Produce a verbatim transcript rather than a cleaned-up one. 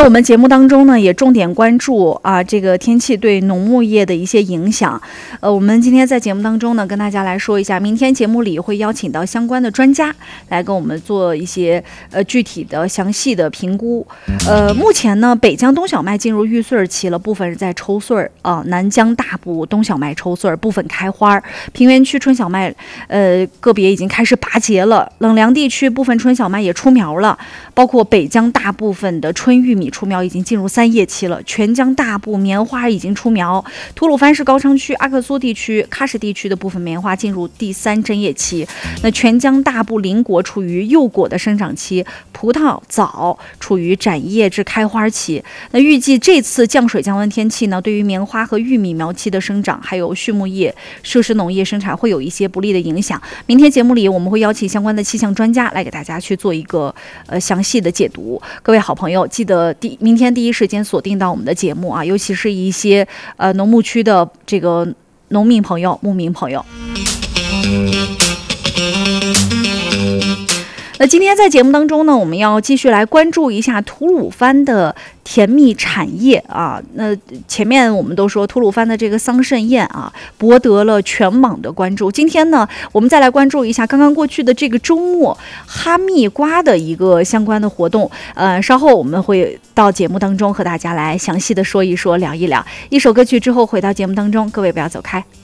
在我们节目当中呢，也重点关注啊这个天气对农牧业的一些影响。呃，我们今天在节目当中呢，跟大家来说一下，明天节目里会邀请到相关的专家来跟我们做一些呃具体的详细的评估。呃，目前呢，北疆冬小麦进入育穗期了，部分是在抽穗儿啊，南疆大部冬小麦抽穗儿，部分开花，平原区春小麦呃个别已经开始拔节了，冷凉地区部分春小麦也出苗了，包括北疆大部分的春玉米出苗已经进入三叶期了，全疆大部棉花已经出苗，吐鲁番市高昌区、阿克苏地区、喀什地区的部分棉花进入第三针叶期。那全疆大部邻国处于幼果的生长期，葡萄、枣处于展叶至开花期。那预计这次降水降温天气呢，对于棉花和玉米苗期的生长，还有畜牧业、设施农业生产会有一些不利的影响。明天节目里我们会邀请相关的气象专家来给大家去做一个呃详细的解读。各位好朋友，记得第明天第一时间锁定到我们的节目啊，尤其是一些呃农牧区的这个农民朋友、牧民朋友。那今天在节目当中呢，我们要继续来关注一下吐鲁番的甜蜜产业啊。那前面我们都说吐鲁番的这个桑葚宴啊，博得了全网的关注。今天呢，我们再来关注一下刚刚过去的这个周末哈密瓜的一个相关的活动。呃，稍后我们会到节目当中和大家来详细的说一说、聊一聊。一首歌曲之后回到节目当中，各位不要走开。